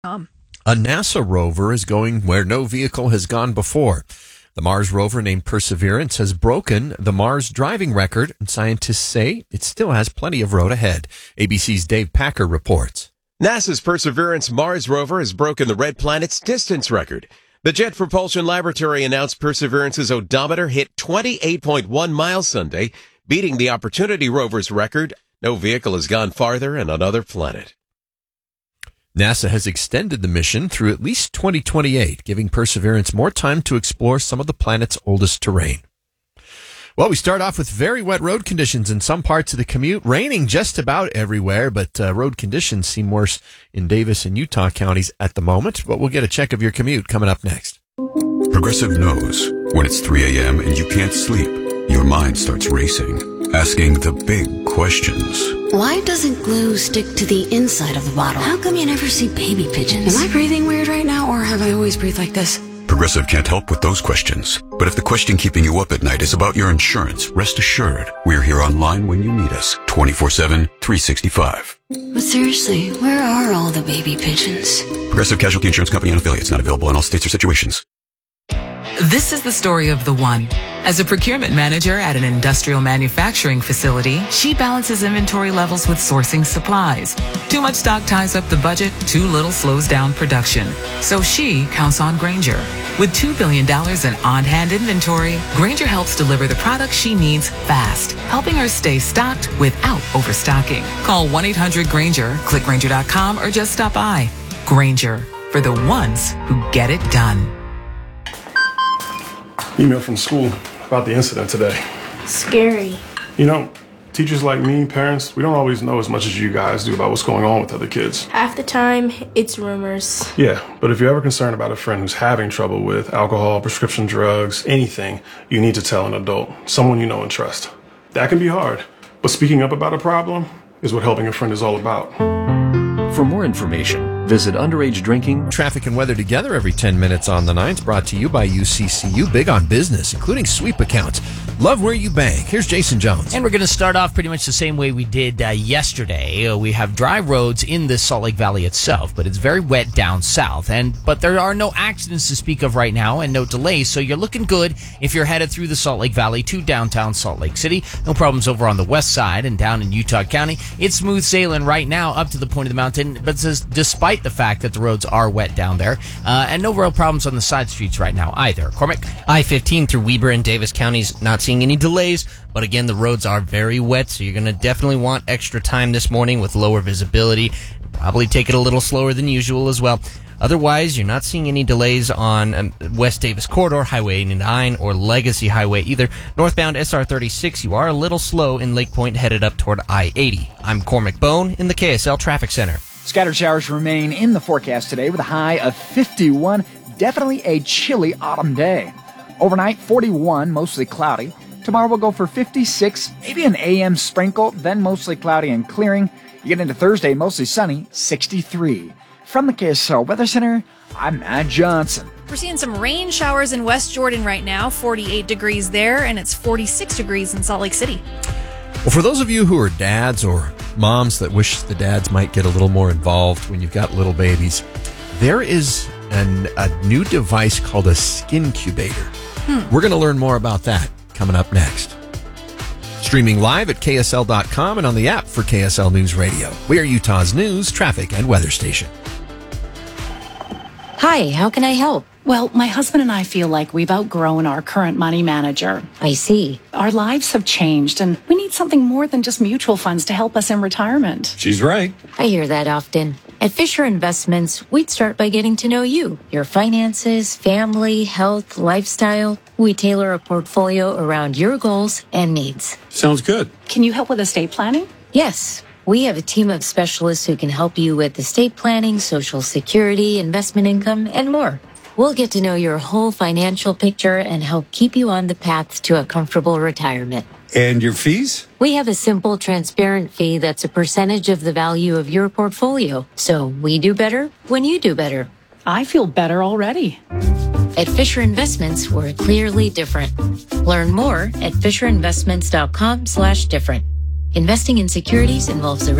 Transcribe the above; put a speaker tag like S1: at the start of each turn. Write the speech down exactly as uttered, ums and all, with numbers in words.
S1: Um.
S2: A NASA rover is going where no vehicle has gone before. The Mars rover named Perseverance has broken the Mars driving record, and scientists say it still has plenty of road ahead. A B C's Dave Packer reports.
S3: NASA's Perseverance Mars rover has broken the red planet's distance record. The Jet Propulsion Laboratory announced Perseverance's odometer hit twenty-eight point one miles Sunday, beating the Opportunity rover's record. No vehicle has gone farther in another planet.
S2: NASA has extended the mission through at least twenty twenty-eight, giving Perseverance more time to explore some of the planet's oldest terrain. Well, we start off with very wet road conditions in some parts of the commute, raining just about everywhere, but uh, road conditions seem worse in Davis and Utah counties at the moment. But we'll get a check of your commute coming up next.
S4: Progressive knows when it's three a.m. and you can't sleep, your mind starts racing, asking the big questions.
S5: Why doesn't glue stick to the inside of the bottle? How come you never see baby pigeons? Am I breathing weird right now, or have I always breathed like this?
S4: Progressive can't help with those questions. But if the question keeping you up at night is about your insurance, rest assured, we're here online when you need us, twenty-four seven, three sixty-five.
S5: But seriously, where are all the baby pigeons?
S4: Progressive Casualty Insurance Company and affiliates, not available in all states or situations.
S6: This is the story of the one. As a procurement manager at an industrial manufacturing facility, she balances inventory levels with sourcing supplies. Too much stock ties up the budget, too little slows down production. So she counts on Grainger. With two billion dollars in on-hand inventory, Grainger helps deliver the products she needs fast, helping her stay stocked without overstocking. Call one eight hundred Grainger, click Grainger dot com, or just stop by. Grainger, for the ones who get it done.
S7: Email from school about the incident today.
S8: Scary.
S7: You know, teachers like me, parents, we don't always know as much as you guys do about what's going on with other kids.
S8: Half the time, it's rumors.
S7: Yeah, but if you're ever concerned about a friend who's having trouble with alcohol, prescription drugs, anything, you need to tell an adult, someone you know and trust. That can be hard, but speaking up about a problem is what helping a friend is all about.
S9: For more information, visit underage drinking.
S2: Traffic and weather together every ten minutes on the Nines, brought to you by U C C U. Big on business, including sweep accounts. Love where you bank. Here's Jason Jones.
S10: And we're going to start off pretty much the same way we did uh, yesterday. Uh, we have dry roads in the Salt Lake Valley itself, but it's very wet down south. And But there are no accidents to speak of right now and no delays, so you're looking good if you're headed through the Salt Lake Valley to downtown Salt Lake City. No problems over on the west side and down in Utah County. It's smooth sailing right now up to the point of the mountain, but this is despite the fact that the roads are wet down there, uh, and no real problems on the side streets right now either. Cormac?
S11: I fifteen through Weber and Davis counties, not seeing any delays, but again, the roads are very wet, so you're going to definitely want extra time this morning with lower visibility. Probably take it a little slower than usual as well. Otherwise, you're not seeing any delays on um, West Davis Corridor, Highway eighty-nine, or Legacy Highway either. Northbound S R thirty-six, you are a little slow in Lake Point headed up toward I eighty. I'm Cormac Bone in the K S L Traffic Center.
S12: Scattered showers remain in the forecast today with a high of fifty-one. Definitely a chilly autumn day. Overnight, forty-one, mostly cloudy. Tomorrow we'll go for fifty-six, maybe an A M sprinkle, then mostly cloudy and clearing. You get into Thursday, mostly sunny, sixty-three. From the K S L Weather Center, I'm Matt Johnson.
S1: We're seeing some rain showers in West Jordan right now, forty-eight degrees there, and it's forty-six degrees in Salt Lake City.
S2: Well, for those of you who are dads or moms that wish the dads might get a little more involved when you've got little babies, there is an, a new device called a Skincubator. Hmm. We're going to learn more about that coming up next. Streaming live at K S L dot com and on the app for K S L News Radio. We are Utah's news, traffic, and weather station.
S13: Hi, how can I help?
S14: Well, my husband and I feel like we've outgrown our current money manager.
S13: I see.
S14: Our lives have changed, and we need something more than just mutual funds to help us in retirement.
S15: She's right.
S13: I hear that often. At Fisher Investments, we'd start by getting to know you, your finances, family, health, lifestyle. We tailor a portfolio around your goals and needs.
S15: Sounds good.
S14: Can you help with estate planning?
S13: Yes. We have a team of specialists who can help you with estate planning, Social Security, investment income, and more. We'll get to know your whole financial picture and help keep you on the path to a comfortable retirement.
S15: And your fees?
S13: We have a simple, transparent fee that's a percentage of the value of your portfolio. So we do better when you do better.
S14: I feel better already.
S13: At Fisher Investments, we're clearly different. Learn more at fisher investments dot com slash different. Investing in securities involves a